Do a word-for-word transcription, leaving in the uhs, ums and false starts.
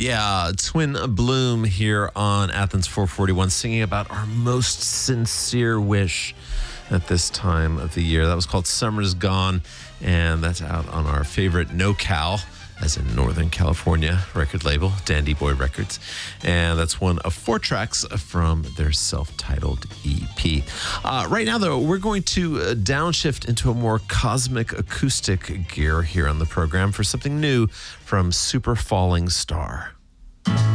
Yeah, Twin Bloom here on Athens four forty-one singing about our most sincere wish at this time of the year. That was called Summer's Gone, and that's out on our favorite NoCal, as in Northern California, record label, Dandy Boy Records. And that's one of four tracks from their self-titled E P. Uh, right now, though, we're going to uh, downshift into a more cosmic acoustic gear here on the program for something new from Super Falling Star.